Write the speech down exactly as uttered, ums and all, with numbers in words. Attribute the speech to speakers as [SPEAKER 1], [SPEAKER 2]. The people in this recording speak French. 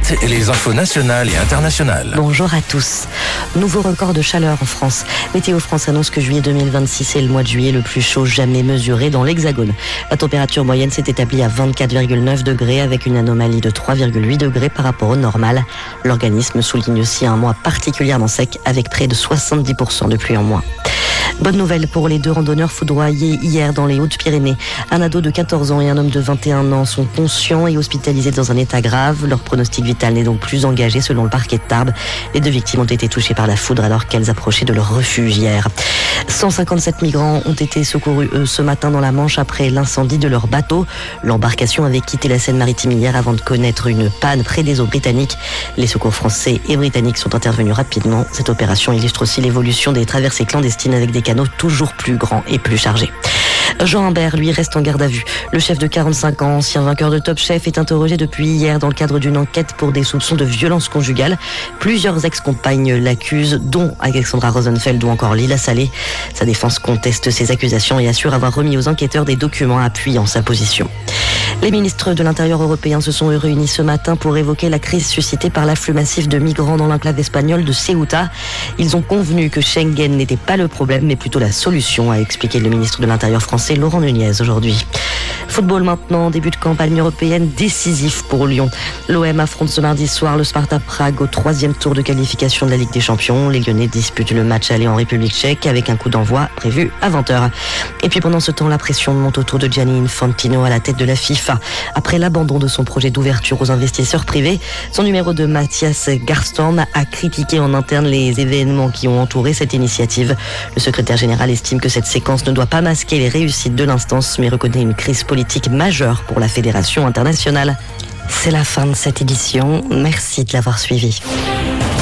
[SPEAKER 1] suite, les infos nationales et internationales.
[SPEAKER 2] Bonjour à tous. Nouveau record de chaleur en France. Météo France annonce que juillet deux mille vingt-six est le mois de juillet le plus chaud jamais mesuré dans l'Hexagone. La température moyenne s'est établie à vingt-quatre virgule neuf degrés avec une anomalie de trois virgule huit degrés par rapport au normal. L'organisme souligne aussi un mois particulièrement sec avec près de soixante-dix pour cent de pluie en moins. Bonne nouvelle pour les deux randonneurs foudroyés hier dans les Hautes-Pyrénées. Un ado de quatorze ans et un homme de vingt et un ans sont conscients et hospitalisés dans un état grave. Leur pronostic vital n'est donc plus engagé selon le parquet de Tarbes. Les deux victimes ont été touchées par la foudre alors qu'elles approchaient de leur refuge hier. cent cinquante-sept migrants ont été secourus eux ce matin dans la Manche après l'incendie de leur bateau. L'embarcation avait quitté la Seine-Maritime hier avant de connaître une panne près des eaux britanniques. Les secours français et britanniques sont intervenus rapidement. Cette opération illustre aussi l'évolution des traversées clandestines avec des canaux toujours plus grands et plus chargés. Jean Humbert, lui, reste en garde à vue. Le chef de quarante-cinq ans, ancien vainqueur de Top Chef, est interrogé depuis hier dans le cadre d'une enquête pour des soupçons de violence conjugale. Plusieurs ex-compagnes l'accusent, dont Alexandra Rosenfeld ou encore Lila Salé. Sa défense conteste ces accusations et assure avoir remis aux enquêteurs des documents appuyant sa position. Les ministres de l'Intérieur européens se sont réunis ce matin pour évoquer la crise suscitée par l'afflux massif de migrants dans l'enclave espagnole de Ceuta. Ils ont convenu que Schengen n'était pas le problème, mais plutôt la solution, a expliqué le ministre de l'Intérieur français Laurent Nunez aujourd'hui. Football maintenant, début de campagne européenne décisif pour Lyon. L'O M affronte ce mardi soir le Sparta Prague au troisième tour de qualification de la Ligue des Champions. Les Lyonnais disputent le match aller en République tchèque avec un coup d'envoi prévu à vingt heures. Et puis pendant ce temps, la pression monte autour de Gianni Infantino à la tête de la FIFA. Après l'abandon de son projet d'ouverture aux investisseurs privés, son numéro deux Mathias Garstorm a critiqué en interne les événements qui ont entouré cette initiative. Le secrétaire général estime que cette séquence ne doit pas masquer les réussites de l'instance, mais reconnaît une crise politique majeure pour la Fédération internationale. C'est la fin de cette édition. Merci de l'avoir suivi.